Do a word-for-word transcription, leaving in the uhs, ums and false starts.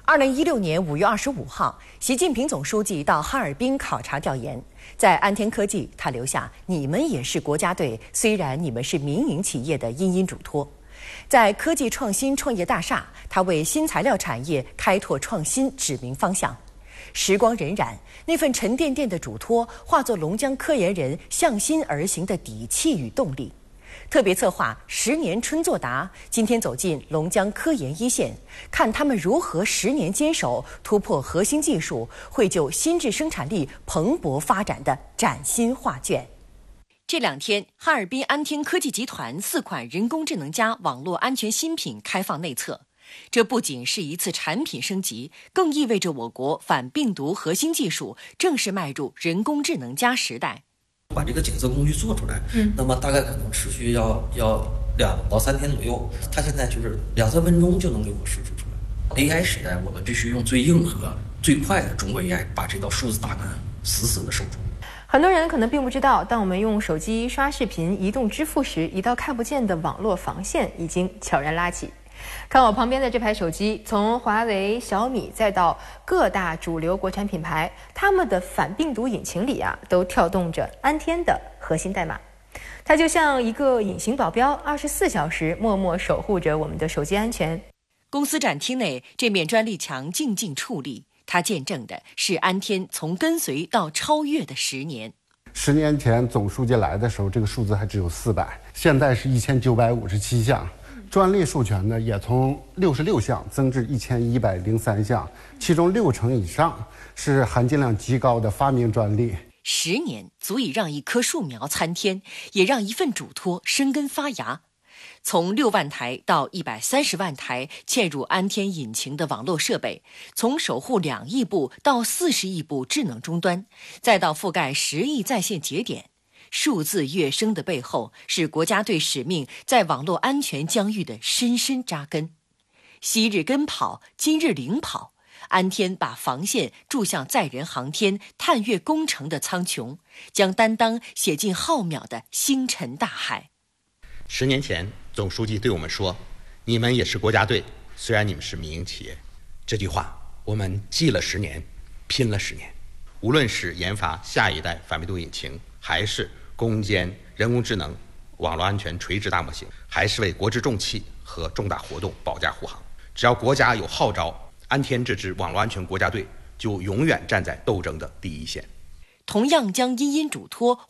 二零一六年五月二十五号，习近平总书记到哈尔滨考察调研，在安天科技，他留下“你们也是国家队，虽然你们是民营企业”的殷殷嘱托。在科技创新创业大厦，他为新材料产业开拓创新指明方向。时光荏苒，那份沉甸甸的嘱托化作龙江科研人向心而行的底气与动力。特别策划十年春作答，今天走进龙江科研一线，看他们如何十年坚守，突破核心技术，绘就新质生产力蓬勃发展的崭新画卷。这两天，哈尔滨安天科技集团四款人工智能加网络安全新品开放内测。这不仅是一次产品升级，更意味着我国反病毒核心技术正式迈入人工智能加时代。 把这个检测工具做出来，嗯，那么大概可能持续要要两到三天左右。它现在就是两三分钟就能给我输出出来。A I 时代，我们必须用最硬核、最快的中国 A I 把这道数字大盘死死的守住。 很多人可能并不知道，当我们用手机刷视频、移动支付时，一道看不见的网络防线已经悄然拉起。看我旁边的这排手机，从华为、小米再到各大主流国产品牌，他们的反病毒引擎里啊，都跳动着安天的核心代码。它就像一个隐形保镖，二十四小时默默守护着我们的手机安全。 公司展厅内，这面专利墙静静矗立，它见证的是安天从跟随到超越的十年。 十年前总书记来的时候，这个数字还只有四百，现在是一千九百五十七项。专利授权呢，也从六十六项增至一千一百零三项，其中六成以上是含金量极高的发明专利。 十年足以让一棵树苗参天，也让一份嘱托生根发芽。从六万台到一百三十万台嵌入安天引擎的网络设备，从守护两亿部到四十亿部智能终端，再到覆盖十亿在线节点。数字跃升的背后，是国家队使命在网络安全疆域的深深扎根。昔日跟跑，今日领跑，安天把防线筑向载人航天、探月工程的苍穹，将担当写进浩渺的星辰大海。 十年前，总书记对我们说：“你们也是国家队，虽然你们是民营企业。”这句话，我们记了十年，拼了十年。无论是研发下一代反病毒引擎，还是攻坚人工智能、网络安全垂直大模型，还是为国之重器和重大活动保驾护航，只要国家有号召，安天这支网络安全国家队就永远站在斗争的第一线。 同样将殷殷嘱托